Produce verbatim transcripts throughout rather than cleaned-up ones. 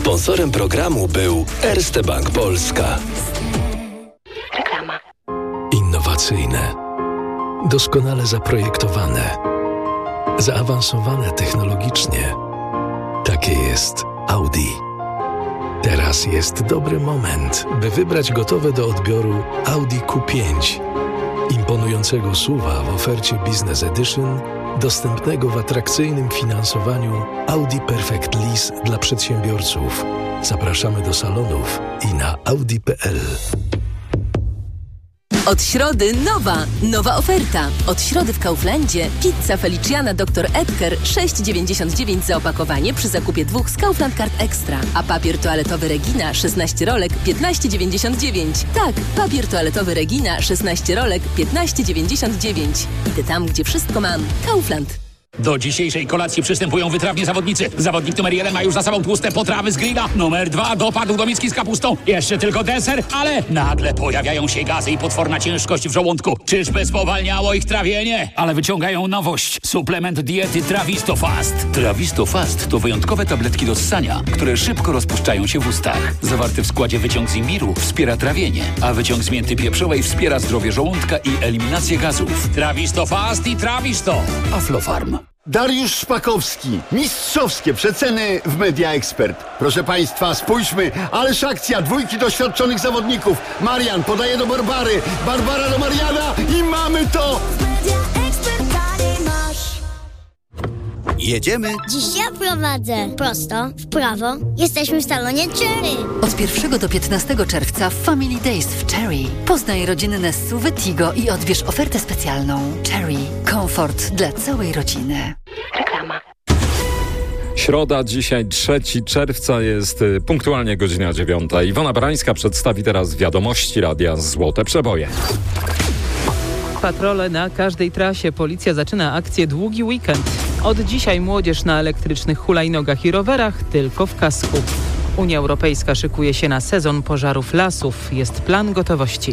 Sponsorem programu był Erste Bank Polska. Reklama. Innowacyjne, doskonale zaprojektowane, zaawansowane technologicznie. Takie jest Audi. Teraz jest dobry moment, by wybrać gotowe do odbioru Audi Q pięć. Imponującego S U V-a w ofercie Business Edition, dostępnego w atrakcyjnym finansowaniu Audi Perfect Lease dla przedsiębiorców. Zapraszamy do salonów i na audi kropka p l. Od środy nowa, nowa oferta. Od środy w Kauflandzie pizza Feliciana doktor Edgar sześć dziewięćdziesiąt dziewięć za opakowanie przy zakupie dwóch z Kaufland Card Extra. A papier toaletowy Regina szesnaście rolek piętnaście dziewięćdziesiąt dziewięć. Tak, papier toaletowy Regina szesnaście rolek piętnaście dziewięćdziesiąt dziewięć. Idę tam, gdzie wszystko mam. Kaufland. Do dzisiejszej kolacji przystępują wytrawnie zawodnicy. Zawodnik numer jeden ma już za sobą tłuste potrawy z grilla. Numer dwa dopadł do miski z kapustą. Jeszcze tylko deser, ale nagle pojawiają się gazy i potworna ciężkość w żołądku. Czyżby spowalniało ich trawienie? Ale wyciągają nowość. Suplement diety Travistofast. Travistofast to wyjątkowe tabletki do ssania, które szybko rozpuszczają się w ustach. Zawarty w składzie wyciąg z imbiru wspiera trawienie, a wyciąg z mięty pieprzowej wspiera zdrowie żołądka i eliminację gazów. Travistofast i Travisto. Aflofarm. Dariusz Szpakowski. Mistrzowskie przeceny w Media Expert. Proszę Państwa, spójrzmy. Ależ akcja dwójki doświadczonych zawodników. Marian podaje do Barbary. Barbara do Mariana i mamy to! Jedziemy? Dziś ja prowadzę. Prosto, w prawo. Jesteśmy w salonie Cherry. Od pierwszego do piętnastego czerwca Family Days w Cherry. Poznaj rodzinne S U V-y Tigo i odbierz ofertę specjalną. Cherry. Komfort dla całej rodziny. Reklama. Środa, dzisiaj trzeciego czerwca, jest punktualnie godzina dziewiąta. Iwona Barańska przedstawi teraz wiadomości radia Złote Przeboje. Patrole na każdej trasie. Policja zaczyna akcję Długi Weekend. Od dzisiaj młodzież na elektrycznych hulajnogach i rowerach tylko w kasku. Unia Europejska szykuje się na sezon pożarów lasów. Jest plan gotowości.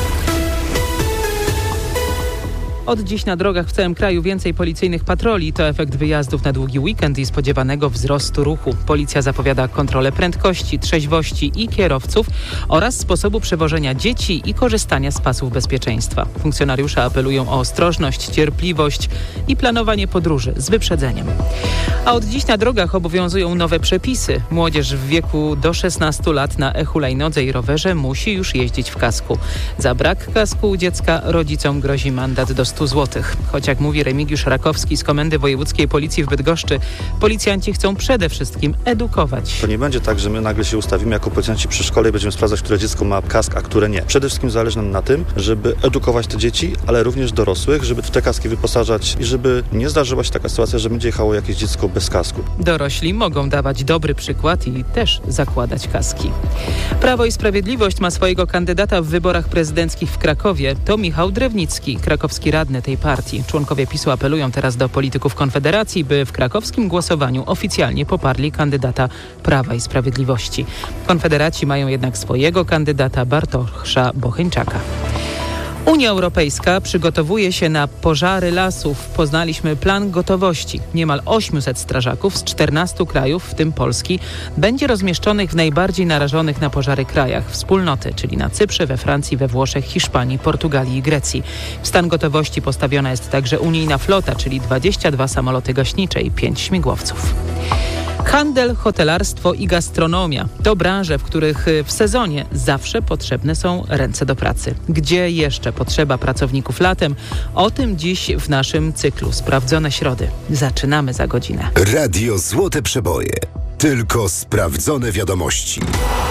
Od dziś na drogach w całym kraju więcej policyjnych patroli. To efekt wyjazdów na długi weekend i spodziewanego wzrostu ruchu. Policja zapowiada kontrolę prędkości, trzeźwości i kierowców oraz sposobu przewożenia dzieci i korzystania z pasów bezpieczeństwa. Funkcjonariusze apelują o ostrożność, cierpliwość i planowanie podróży z wyprzedzeniem. A od dziś na drogach obowiązują nowe przepisy. Młodzież w wieku do szesnastu lat na e-hulajnodze i rowerze musi już jeździć w kasku. Za brak kasku u dziecka rodzicom grozi mandat do stu złotych. Choć jak mówi Remigiusz Rakowski z Komendy Wojewódzkiej Policji w Bydgoszczy, policjanci chcą przede wszystkim edukować. To nie będzie tak, że my nagle się ustawimy jako policjanci przy szkole i będziemy sprawdzać, które dziecko ma kask, a które nie. Przede wszystkim zależy nam na tym, żeby edukować te dzieci, ale również dorosłych, żeby w te kaski wyposażać i żeby nie zdarzyła się taka sytuacja, że będzie jechało jakieś dziecko bez kasku. Dorośli mogą dawać dobry przykład i też zakładać kaski. Prawo i Sprawiedliwość ma swojego kandydata w wyborach prezydenckich w Krakowie. To Michał Drewnicki, krakowski radny tej partii. Członkowie PiSu apelują teraz do polityków Konfederacji, by w krakowskim głosowaniu oficjalnie poparli kandydata Prawa i Sprawiedliwości. Konfederaci mają jednak swojego kandydata Bartosza Bocheńczaka. Unia Europejska przygotowuje się na pożary lasów. Poznaliśmy plan gotowości. Niemal osiemset strażaków z czternastu krajów, w tym Polski, będzie rozmieszczonych w najbardziej narażonych na pożary krajach wspólnoty, czyli na Cyprze, we Francji, we Włoszech, Hiszpanii, Portugalii i Grecji. W stan gotowości postawiona jest także unijna flota, czyli dwadzieścia dwa samoloty gaśnicze i pięć śmigłowców. Handel, hotelarstwo i gastronomia to branże, w których w sezonie zawsze potrzebne są ręce do pracy. Gdzie jeszcze potrzeba pracowników latem? O tym dziś w naszym cyklu Sprawdzone Środy. Zaczynamy za godzinę. Radio Złote Przeboje. Tylko sprawdzone wiadomości.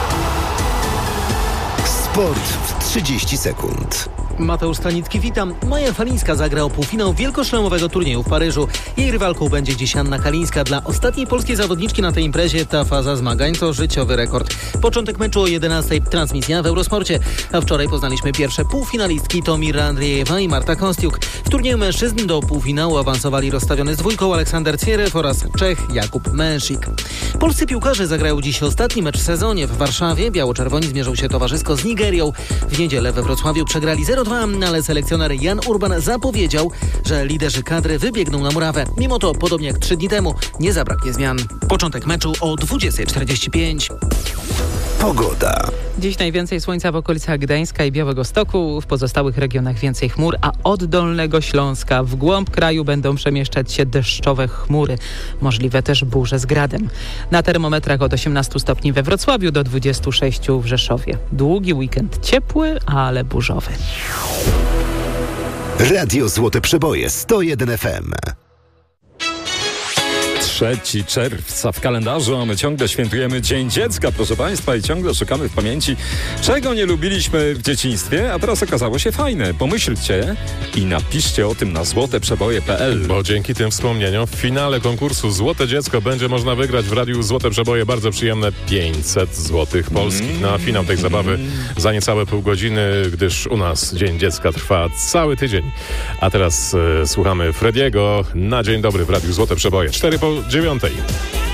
Sport w trzydzieści sekund. Mateusz Stanicki, witam. Maja Falińska zagra o półfinał wielkoszlemowego turnieju w Paryżu. Jej rywalką będzie dziś Anna Kalińska. Dla ostatniej polskiej zawodniczki na tej imprezie ta faza zmagań to życiowy rekord. Początek meczu o jedenastej, transmisja w Eurosporcie. A wczoraj poznaliśmy pierwsze półfinalistki, to Mira Andriejewa i Marta Kostiuk. W turnieju mężczyzn do półfinału awansowali rozstawiony z dwójką Aleksander Cwierew oraz Czech Jakub Męszik. Polscy piłkarze zagrają dziś ostatni mecz w sezonie w Warszawie. Biało-czerwoni zmierzą się towarzysko z Nigerią. W niedzielę we Wrocławiu przegrali zero dwa, ale selekcjoner Jan Urban zapowiedział, że liderzy kadry wybiegną na murawę. Mimo to, podobnie jak trzy dni temu, nie zabraknie zmian. Początek meczu o dwudziesta czterdzieści pięć. Pogoda. Dziś najwięcej słońca w okolicach Gdańska i Białegostoku, w pozostałych regionach więcej chmur, a od Dolnego Śląska w głąb kraju będą przemieszczać się deszczowe chmury. Możliwe też burze z gradem. Na termometrach od osiemnastu stopni we Wrocławiu do dwudziestu sześciu w Rzeszowie. Długi weekend ciepły, ale burzowy. Radio Złote Przeboje sto jeden F M. trzeciego czerwca w kalendarzu, a my ciągle świętujemy Dzień Dziecka, proszę Państwa, i ciągle szukamy w pamięci, czego nie lubiliśmy w dzieciństwie, a teraz okazało się fajne. Pomyślcie i napiszcie o tym na złote przeboje kropka p l. Bo dzięki tym wspomnieniom w finale konkursu Złote Dziecko będzie można wygrać w Radiu Złote Przeboje bardzo przyjemne pięćset złotych polskich. Na finał tej zabawy za niecałe pół godziny, gdyż u nas Dzień Dziecka trwa cały tydzień. A teraz e, słuchamy Frediego na Dzień Dobry w Radiu Złote Przeboje. cztery po dziewiątej.